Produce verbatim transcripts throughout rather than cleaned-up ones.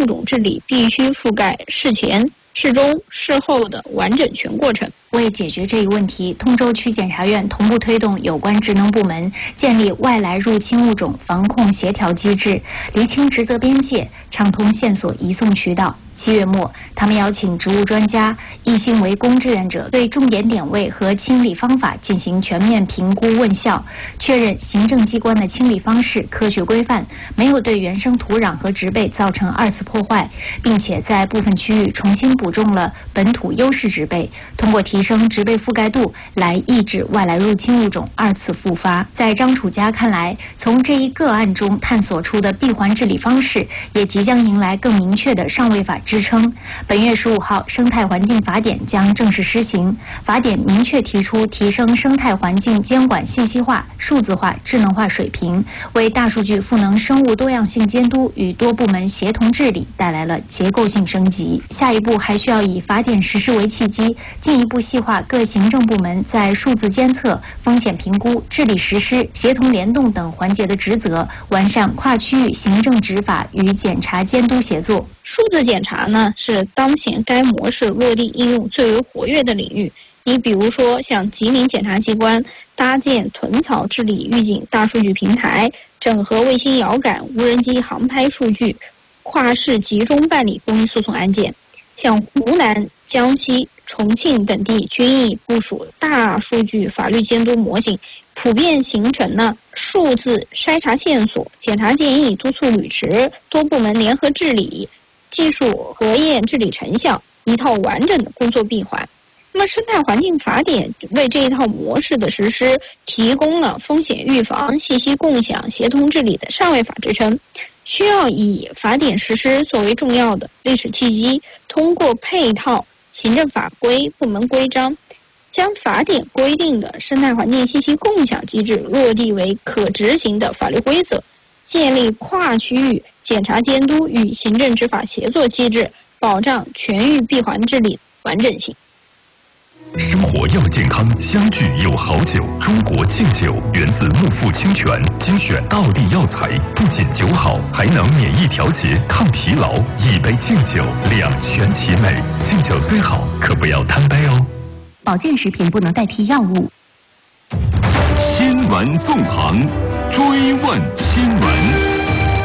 物种治理必须覆盖事前、事中、事后的完整全过程。 为解决这一问题，通州区检察院同步推动有关职能部门建立外来入侵物种防控协调机制，厘清职责边界，畅通线索移送渠道。七月末，他们邀请植物专家、一心为公志愿者对重点点位和清理方法进行全面评估问效，确认行政机关的清理方式科学规范，没有对原生土壤和植被造成二次破坏，并且在部分区域重新补种了本土优势植被，通过提升植被覆盖度来抑制外来入侵物种二次复发。在张楚佳看来，从这一个案中探索出的闭环治理方式，也即将迎来更明确的上位法支撑。本月十五号，生态环境法典将正式施行。法典明确提出提升生态环境监管信息化、数字化、智能化水平，为大数据赋能生物多样性监督与多部门协同治理带来了结构性升级。下一步还需要以法典实施为契机，进一步细化各行政部门在数字监测、风险评估、治理实施、协同联动等环节的职责，完善跨区域行政执法与检察监督协作。 数字检查呢，是当前该模式落地应用最为活跃的领域。你比如说，像吉林检察机关搭建屯草治理预警大数据平台，整合卫星遥感、无人机航拍数据，跨市集中办理公益诉讼案件。像湖南、江西、重庆等地均已部署大数据法律监督模型，普遍形成呢数字筛查线索、检察建议、督促履职、多部门联合治理、技术核验治理成效一套完整的工作闭环。那么生态环境法典为这一套模式的实施提供了风险预防、信息共享、协同治理的上位法支撑，需要以法典实施作为重要的历史契机，通过配套行政法规、部门规章，将法典规定的生态环境信息共享机制落地为可执行的法律规则，建立跨区域检察监督与行政执法协作机制，保障全域闭环治理完整性。 生活要健康，相聚有好酒。中国敬酒源自木富清泉，精选道地药材，不仅酒好，还能免疫调节、抗疲劳。一杯敬酒，两全其美。敬酒虽好，可不要贪杯哦。 保健食品不能代替药物。 新闻纵横，追问新闻。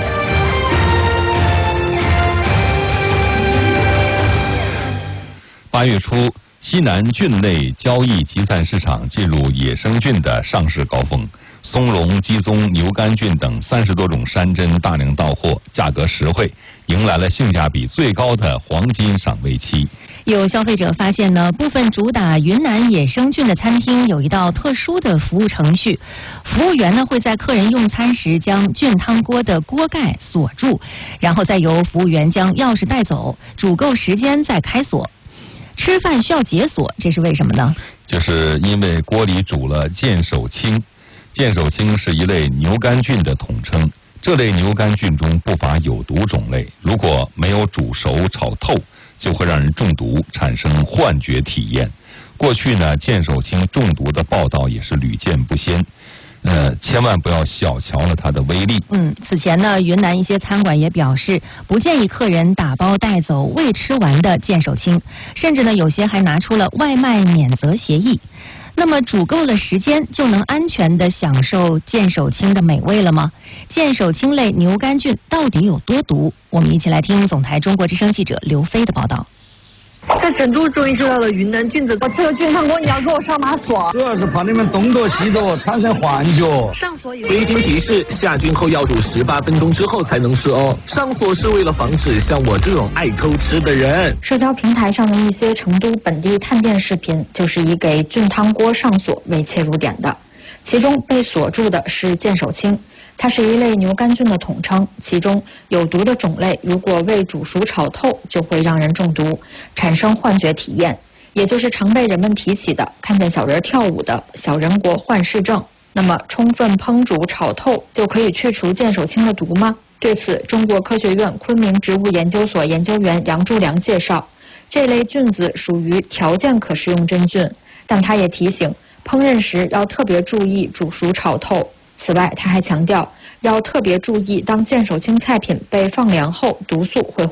八月初，西南菌类交易集散市场进入野生菌的上市高峰，松茸、鸡枞、牛肝菌等三十多种山珍大量到货，价格实惠，迎来了性价比最高的黄金赏味期。 有消费者发现呢，部分主打云南野生菌的餐厅有一道特殊的服务程序，服务员呢会在客人用餐时将菌汤锅的锅盖锁住，然后再由服务员将钥匙带走，煮够时间再开锁。吃饭需要解锁，这是为什么呢？ 就是因为锅里煮了剑手青，剑手青是一类牛肝菌的统称。这类牛肝菌中不乏有毒种类，如果没有煮熟炒透，就会让人中毒，产生幻觉体验。过去呢，剑手青中毒的报道也是屡见不鲜。呃，千万不要小瞧了它的威力。 嗯，此前呢，云南一些餐馆也表示不建议客人打包带走未吃完的剑手青，甚至呢，有些还拿出了外卖免责协议。那么煮够了时间，就能安全地享受剑手青的美味了吗？剑手青类牛肝菌到底有多毒？我们一起来听总台中国之声记者刘飞的报道。 在成都终于吃到了云南菌子，我吃了菌汤锅，你要给我上马锁。 主要是怕你们东躲西躲，产生幻觉。 上锁以温馨提示：下菌后要煮十八分钟之后才能吃哦。上锁是为了防止像我这种爱偷吃的人。 社交平台上的一些成都本地探店视频，就是以给菌汤锅上锁为切入点的。其中被锁住的是剑手青。它是一类牛肝菌的统称，其中有毒的种类如果未煮熟炒透，就会让人中毒，产生幻觉体验，也就是常被人们提起的看见小人跳舞的小人国幻视症。那么充分烹煮炒透就可以去除剑手青的毒吗？对此，中国科学院昆明植物研究所研究员杨柱良介绍，这类菌子属于条件可食用真菌，但他也提醒烹饪时要特别注意煮熟炒透。此外，他还强调要特别注意，当剑手青菜品被放凉后，毒素会